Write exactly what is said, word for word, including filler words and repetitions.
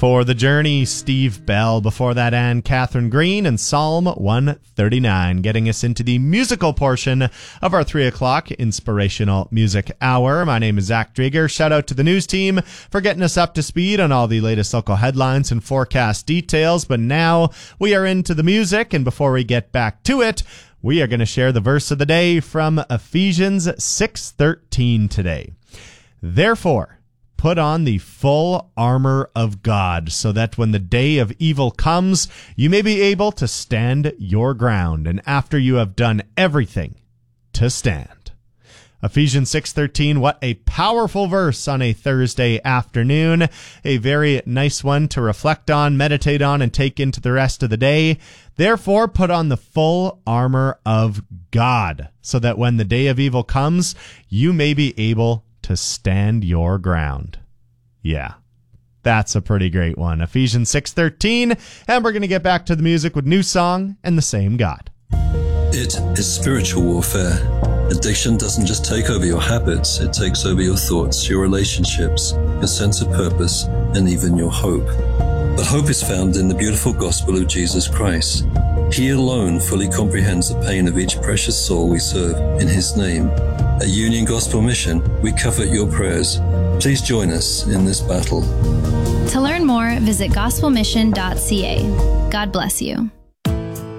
For the Journey, Steve Bell. Before that, Anne Catherine Green and Psalm one thirty-nine, getting us into the musical portion of our three o'clock Inspirational Music Hour. My name is Zach Drieger. Shout out to the news team for getting us up to speed on all the latest local headlines and forecast details. But now we are into the music, and before we get back to it, we are going to share the verse of the day from Ephesians six thirteen today. Therefore, put on the full armor of God, so that when the day of evil comes, you may be able to stand your ground, and after you have done everything, to stand. Ephesians six thirteen, what a powerful verse on a Thursday afternoon. A very nice one to reflect on, meditate on, and take into the rest of the day. Therefore, put on the full armor of God, so that when the day of evil comes, you may be able to stand your ground. Yeah, that's a pretty great one. Ephesians six thirteen, and we're going to get back to the music with New Song and The Same God. It is spiritual warfare. Addiction doesn't just take over your habits, it takes over your thoughts, your relationships, your sense of purpose, and even your hope. But hope is found in the beautiful gospel of Jesus Christ. He alone fully comprehends the pain of each precious soul we serve in His name. At Union Gospel Mission, we covet your prayers. Please join us in this battle. To learn more, visit gospel mission dot c a. God bless you.